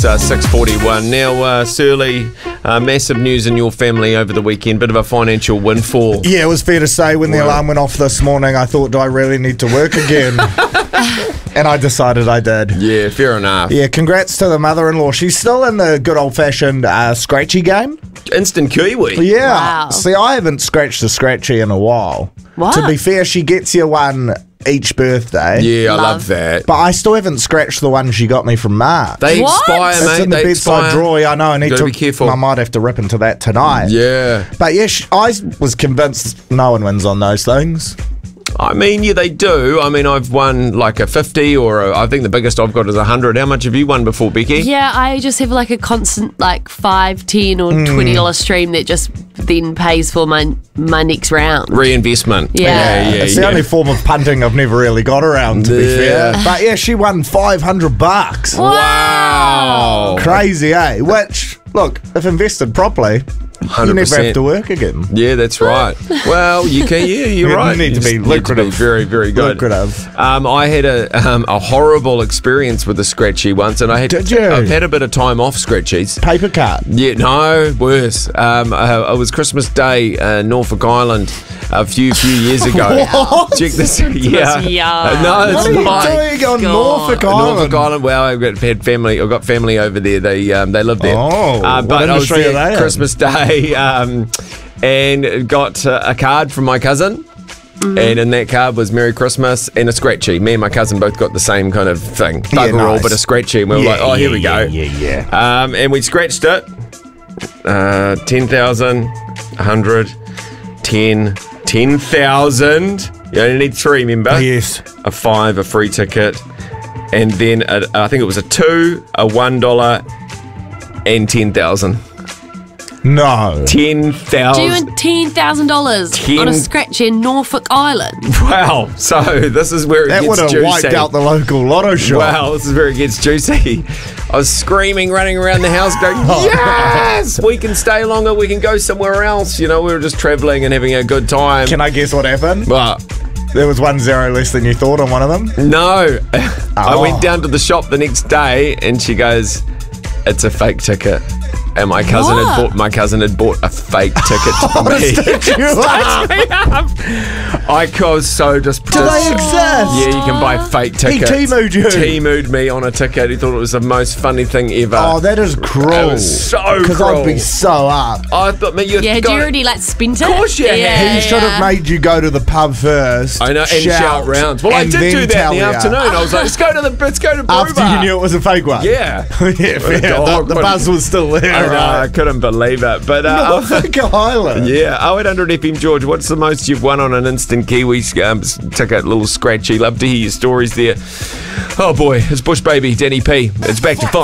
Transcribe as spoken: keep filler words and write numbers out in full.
Uh, six forty-one. Now, uh, Surly, uh, massive news in your family over the weekend. Bit of a financial windfall. Yeah, it was fair to say when the Wow. alarm went off this morning, I thought, do I really need to work again? And I decided I did. Yeah, fair enough. Yeah, congrats to the mother-in-law. She's still in the good old-fashioned uh, scratchy game. Instant Kiwi. Yeah. Wow. See, I haven't scratched a scratchy in a while. What? To be fair, she gets you one each birthday. Yeah, I Love. love that. But I still haven't scratched the one she got me from March. They What? expire, It's mate. in the they bedside expire. drawer. Yeah, I know. I need Gotta to be careful. I might have to rip into that tonight. Yeah. But yeah, sh- I was convinced no one wins on those things. I mean, yeah, they do. I mean, I've won like a fifty, or a, I think the biggest I've got is a one hundred. How much have you won before, Becky? Yeah, I just have like a constant like five, ten or twenty dollar stream that just then pays for my my next round. Reinvestment. Yeah. yeah, yeah. It's the yeah. only form of punting I've never really got around, to be Yeah. fair. But yeah, she won five hundred bucks. Wow. Crazy, eh? Which, look, if invested properly, you one hundred never percent. have to work again. Yeah, that's right. Well, you can. Yeah, you're You right. need to be You lucrative. very, very good. Lucrative. Um, I had a um, a horrible experience with a scratchy once, and I had. Did you? I've had a bit of time off scratchies. Paper cut. Yeah, no, worse. Um, uh, it was Christmas Day, uh, Norfolk Island, a few few years ago. What? Check this. Yeah, young. Uh, no, it's What are you fine. doing on God. Norfolk Island? Norfolk Island. Well, I've got had family. I've got family over there. They um, they live there. Oh, uh, what but I was industry are there they in? Christmas Day, um, and got uh, a card from my cousin. And in that card was Merry Christmas and a scratchy. Me and my cousin both got the same kind of thing. Yeah, Bugger-all, nice. but a scratchy. And we were Yeah, like, oh, here yeah, we go. yeah, yeah, yeah. Um, and we scratched it. Uh, ten thousand, one hundred, ten, ten thousand. You only need three, remember? Yes. A five, a free ticket, and then a, I think it was a two, a one dollar, and ten thousand. No. Ten Do you thousand. win ten thousand dollars Ten- on a scratch in Norfolk Island? Wow. So this is where it That would gets have juicy. wiped out the local lotto shop. Wow, this is where it gets juicy. I was screaming, running around the house, going, yes! We can stay longer, we can go somewhere else. You know, we were just travelling and having a good time. Can I guess what happened? But There was one zero less than you thought on one of them. no. I Oh. went down to the shop the next day and she goes, it's a fake ticket. And my cousin What? had bought my cousin had bought a fake ticket for me. Stitch you up. I was so just Do they exist? Yeah, you can buy fake He tickets. Teemu'd you. Teemu'd me on a ticket. He thought it was the most funny thing ever. Oh, that is cruel. It was so Because I'd cruel. be so up. I thought, man, you Yeah, got, do you already like spent it? Of course you yeah, have. He should have yeah. made you go to the pub first. I know, and shout, rounds. Well, I and did then do that tell in the ya. afternoon. I was like, let's go to the let's go to Brew After Bar. you knew it was a fake one. Yeah. yeah, fair. dog The, the would- buzz was still there. I know, I right? couldn't believe it. But uh, Norfolk Island. yeah, oh eight hundred F M George, what's the most you've won on an instant Kiwi um, ticket? Little scratchy. Love to hear your stories there. Oh boy, it's Bush Baby, Danny P. It's back to five.